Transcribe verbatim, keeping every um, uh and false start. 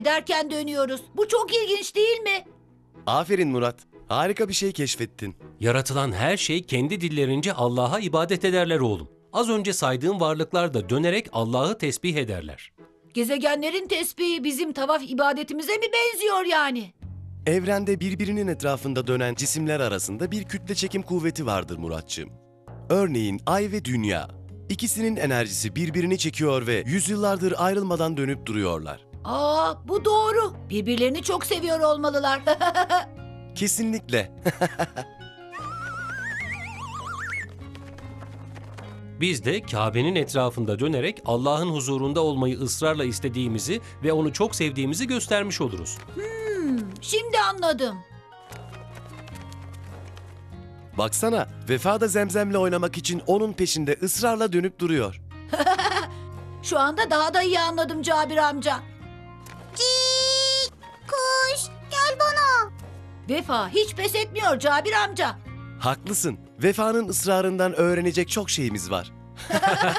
derken dönüyoruz. Bu çok ilginç değil mi? Aferin Murat. Harika bir şey keşfettin. Yaratılan her şey kendi dillerince Allah'a ibadet ederler oğlum. Az önce saydığım varlıklar da dönerek Allah'ı tesbih ederler. Gezegenlerin tesbihi bizim tavaf ibadetimize mi benziyor yani? Evrende birbirinin etrafında dönen cisimler arasında bir kütle çekim kuvveti vardır Muratçığım. Örneğin Ay ve Dünya. İkisinin enerjisi birbirini çekiyor ve yüzyıllardır ayrılmadan dönüp duruyorlar. Aa, bu doğru. Birbirlerini çok seviyor olmalılar. Kesinlikle. Biz de Kabe'nin etrafında dönerek Allah'ın huzurunda olmayı ısrarla istediğimizi ve onu çok sevdiğimizi göstermiş oluruz. Şimdi anladım. Baksana, Vefa da Zemzem'le oynamak için onun peşinde ısrarla dönüp duruyor. Şu anda daha da iyi anladım Cabir amca. Cik, kuş, gel bana. Vefa hiç pes etmiyor Cabir amca. Haklısın. Vefa'nın ısrarından öğrenecek çok şeyimiz var.